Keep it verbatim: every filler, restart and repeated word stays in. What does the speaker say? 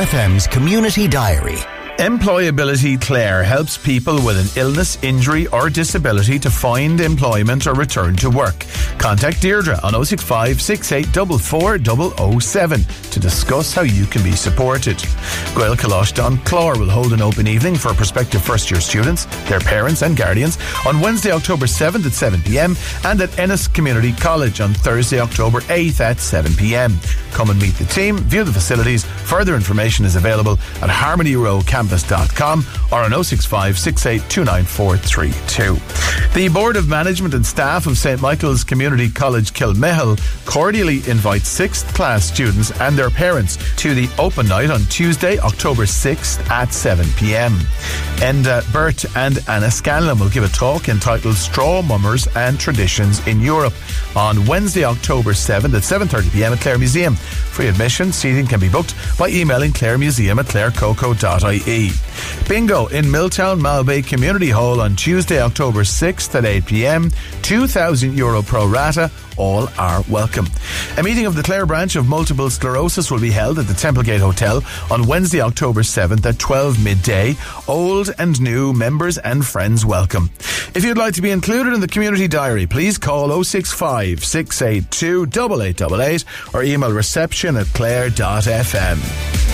F M's Community Diary. Employability Clare helps people with an illness, injury or disability to find employment or return to work. Contact Deirdre on oh six five, six eight four four, zero zero zero seven to discuss how you can be supported. Gael Colosh Don Clore will hold an open evening for prospective first year students, their parents and guardians on Wednesday, October seventh at seven p.m. and at Ennis Community College on Thursday, October eighth at seven p.m. Come and meet the team, view the facilities. Further information is available at harmony row campus dot com or on oh six five, six eight two nine four three two. The Board of Management and staff of Saint Michael's Community College Kilmihil cordially invite sixth class students and their parents to the open night on Tuesday, October sixth at seven p.m. Enda Burt and Anna Scanlon will give a talk entitled Straw Mummers and Traditions in Europe on Wednesday, October seventh at seven thirty p.m. at Clare Museum. Free admission, seating can be booked by emailing claremuseum at clarecoco dot I E. Bingo in Milltown Malbay Community Hall on Tuesday, October sixth at eight p.m. two thousand euro pro rata. All are welcome. A meeting of the Clare branch of multiple sclerosis will be held at the Templegate Hotel on Wednesday, October seventh at twelve midday. Old and new members and friends welcome. If you'd like to be included in the community diary, please call oh six five, six eight two, eight eight eight eight or email reception at clare dot f m.